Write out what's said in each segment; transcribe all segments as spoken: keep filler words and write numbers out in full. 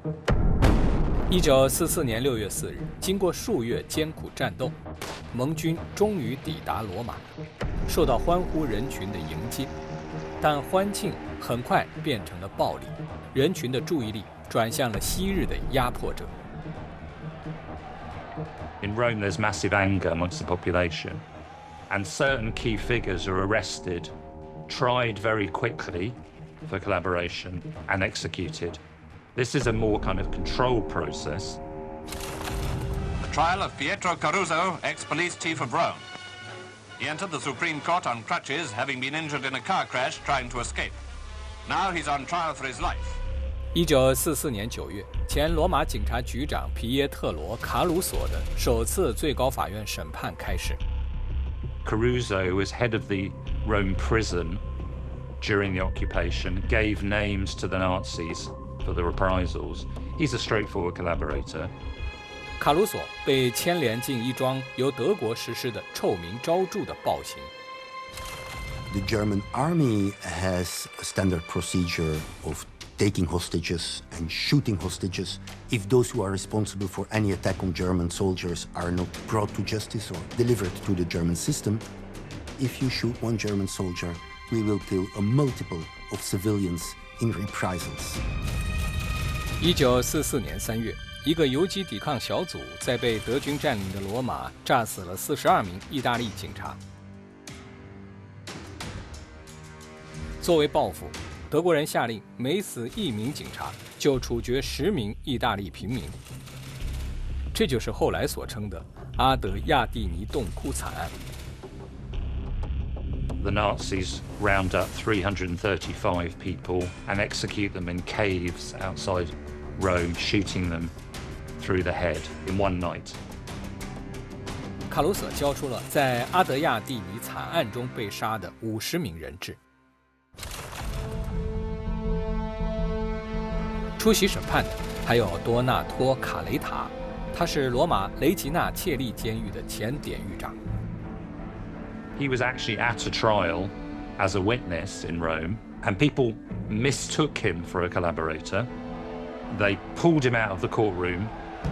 一九四四年六月四日，经过数月艰苦战斗，盟军终于抵达罗马，受到欢呼人群的迎接。但欢庆很快变成了暴力，人群的注意力转向了昔日的压迫者。 In Rome, there's massive anger amongst the population, and certain key figures are arrested, tried very quickly for collaboration, and executed. This is a more kind of controlled process. The trial of Pietro Caruso, ex-police chief of Rome. He entered the Supreme Court on crutches, having been injured in a car crash trying to escape. Now he's on trial for his life. 一九四四年九月，前罗马警察局长皮耶特罗·卡鲁索的首次最高法院审判开始。 Caruso was head of the Rome prison during the occupation, gave names to the Nazis for the reprisals. He's a straightforward collaborator. 卡鲁索被牵连进一桩由德国实施的臭名昭著的暴行。 The German army has a standard procedure of taking hostages and shooting hostages if those who are responsible for any attack on German soldiers are not brought to justice or delivered to the German system. If you shoot one German soldier, we will kill a multiple of civilians in reprisals. 一九四四年三月，一个游击抵抗小组在被德军占领的罗马炸死了四十二名意大利警察。作为报复，德国人下令每死一名警察就处决十名意大利平民。这就是后来所称的阿德亚蒂尼洞窟惨案。 The Nazis round up three hundred thirty-five people and execute them in caves outside Rome, shooting them through the head in one night. 卡鲁索交出了在阿德亚蒂尼惨案中被杀的五十名人质。出席审判的还有多纳托·卡雷塔，他是罗马雷吉纳切利监狱的前典狱长。 He was actually at a trial as a witness in Rome, and people mistook him for a collaborator. They pulled him out of the courtroom,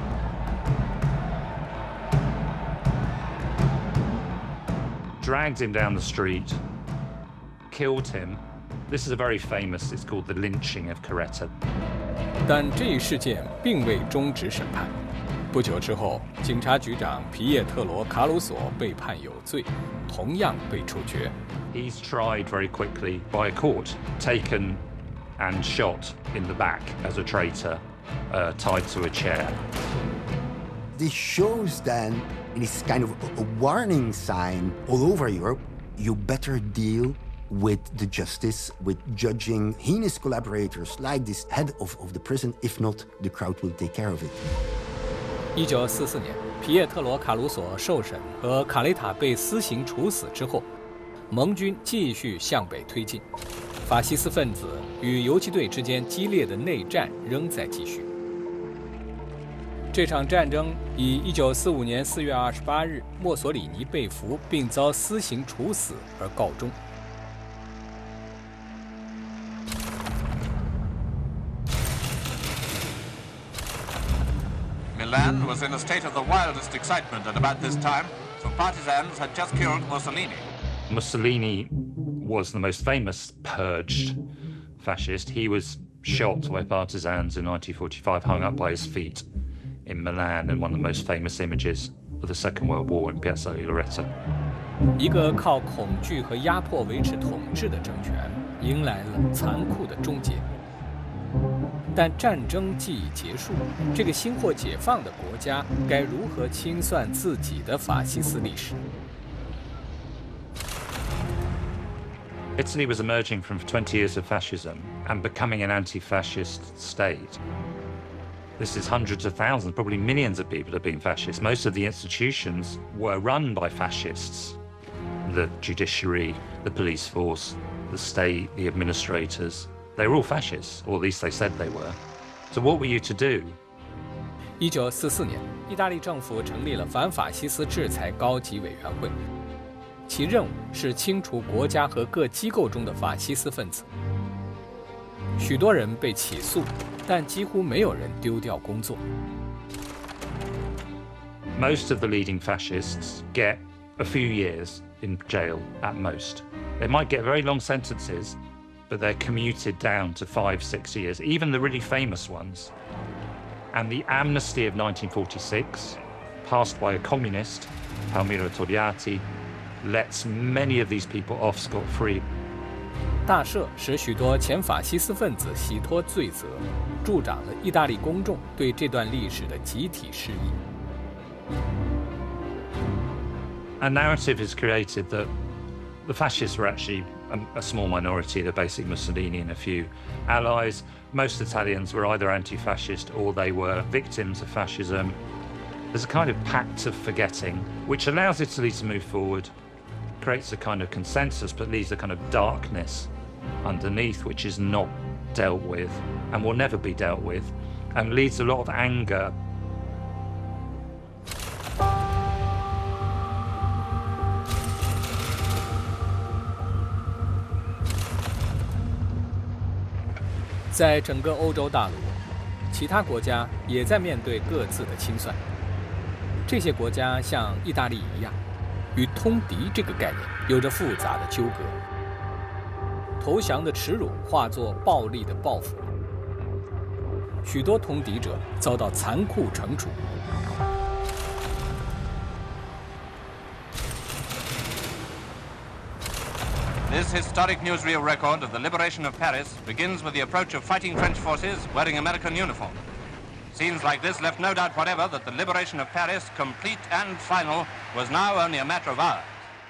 dragged him down the street, killed him. This is a very famous, it's called the lynching of Caretta. 但这一事件并未终止审判。不久之后，警察局长皮耶特罗·卡鲁索被判有罪，同样被处决。 He's tried very quickly by a court, taken and shot in the back as a traitor, uh, tied to a chair. This shows then, and it's kind of a warning sign all over Europe, you better deal with the justice, with judging heinous collaborators like this head of, of the prison. If not, the crowd will take care of it. 一九四四年，皮耶特罗·卡鲁索受审和卡雷塔被私刑处死之后，盟军继续向北推进，法西斯分子与游击队之间激烈的内战仍在继续。这场战争以一九四五年四月二十八日墨索里尼被俘并遭私刑处死而告终。 Milan was in a state of the wildest excitement at about this time, for partisans had just killed Mussolini. Mussolini was the most famous purged fascist. He was shot by partisans in nineteen forty-five, hung up by his feet in Milan, in one of the most famous images of the Second World War in Piazza Loreto. 一个靠恐惧和压迫维持统治的政权，迎来了残酷的终结。但战争既已结束，这个新获解放的国家该如何清算自己的法西斯历史？ Italy was emerging from twenty years of fascism and becoming an anti-fascist state. This is hundreds of thousands, probably millions of people have been fascists. Most of the institutions were run by fascists. The judiciary, the police force, the state, the administrators. They were all fascists, or at least they said they were. So what were you to do? 一九四四年，意大利政府成立了反法西斯制裁高级委员会，其任务是清除国家和各机构中的法西斯分子。 许多人被起诉，但几乎没有人丢掉工作。 Most of the leading fascists get a few years in jail at most. They might get very long sentences, but they're commuted down to five, six years, even the really famous ones. And the amnesty of nineteen forty-six, passed by a communist, Palmiro Togliatti, lets many of these people off scot-free. 大赦使许多前法西斯分子洗脱罪责，助长了意大利公众对这段历史的集体失忆。 A narrative is created that the fascists were actually a, a small minority, they're basically Mussolini and a few allies. Most Italians were either anti-fascist or they were victims of fascism. There's a kind of pact of forgetting, which allows Italy to move forward, creates a kind of consensus, but leaves a kind of darkness underneath, which is not dealt with and will never be dealt with, and leads a lot of anger. 在整个欧洲大陆，其他国家也在面对各自的清算。这些国家像意大利一样，与通敌这个概念有着复杂的纠葛。投降的耻辱化作暴力的报复，许多通敌者遭到残酷惩处。 This historic newsreel record of the liberation of Paris begins with the approach of fighting French forces wearing American uniform. Scenes like this left no doubt whatever that the liberation of Paris, complete and final, was now only a matter of hours.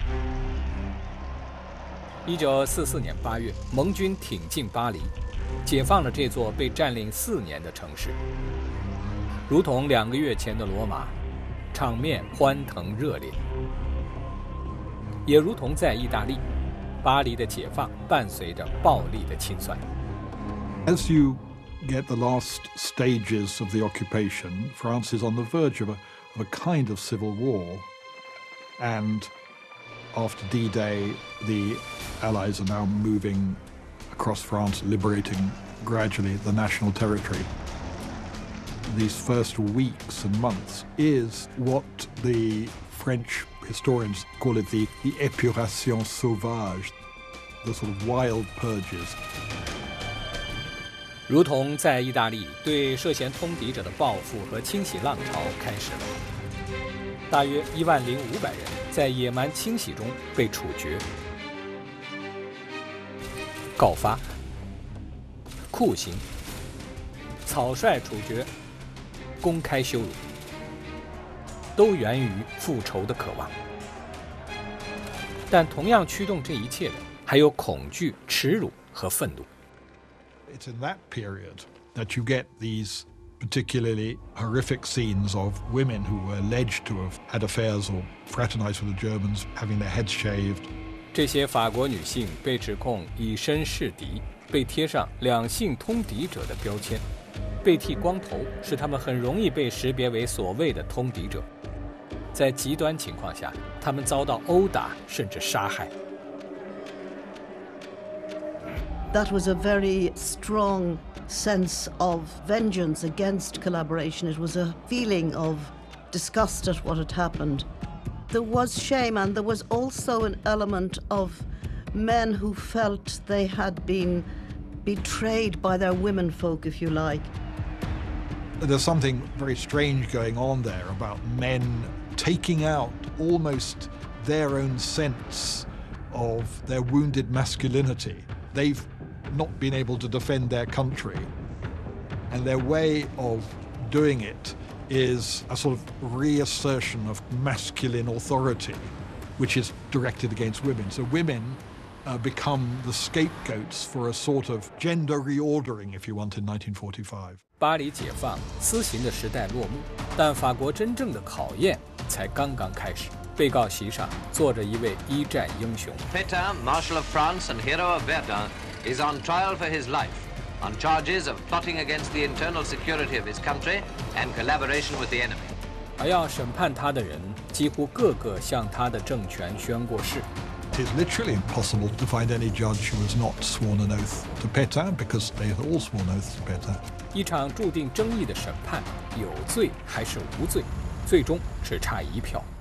一九四四年八月，盟军挺进巴黎，解放了这座被占领四年的城市。如同两个月前的罗马，场面欢腾热烈；也如同在意大利。 巴黎的解放伴随着暴力的清算。 As you get the last stages of the occupation, France is on the verge of a, of a kind of civil war. And after D-Day, the Allies are now moving across France, liberating gradually the national territory. These first weeks and months is what the French historians call it the, the épuration sauvage, the sort of wild purges. 如同在意大利，对涉嫌通敌者的报复和清洗浪潮开始了。大约一万零五百人在野蛮清洗中被处决、告发、酷刑、草率处决、公开羞辱。 都源于复仇的渴望，但同样驱动这一切的还有恐惧、耻辱和愤怒。 It's in that period that you get these particularly horrific scenes of women who were alleged to have had affairs or fraternized with the Germans, having their heads shaved. 这些法国女性被指控以身试敌，被贴上两性通敌者的标签，被剃光头，使他们很容易被识别为所谓的通敌者。 在极端情况下，他们遭到殴打甚至杀害。 That was a very strong sense of vengeance against collaboration. It was a feeling of disgust at what had happened. There was shame, and there was also an element of men who felt they had been betrayed by their womenfolk, if you like. There's something very strange going on there about men taking out almost their own sense of their wounded masculinity. They've not been able to defend their country, and their way of doing it is a sort of reassertion of masculine authority, which is directed against women. So women uh, become the scapegoats for a sort of gender reordering, if you want, in nineteen forty-five. 巴黎解放，私刑的时代落幕，但法国真正的考验才刚刚开始。被告席上坐着一位一战英雄。 Pétain, Marshal of France and hero of Verdun, is on trial for his life on charges of plotting against the internal security of his country and collaboration with the enemy. 而要审判他的人，几乎个个向他的政权宣过誓。 It is literally impossible to find any judge who has not sworn an oath to Pétain, because they had all sworn oaths to Pétain. 一场注定争议的审判，有罪还是无罪，最终只差一票。